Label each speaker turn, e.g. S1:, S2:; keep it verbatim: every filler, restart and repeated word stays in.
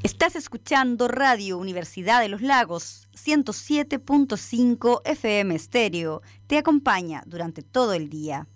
S1: Estás escuchando Radio Universidad de los Lagos, ciento siete punto cinco F M Estéreo. Te acompaña durante todo el día.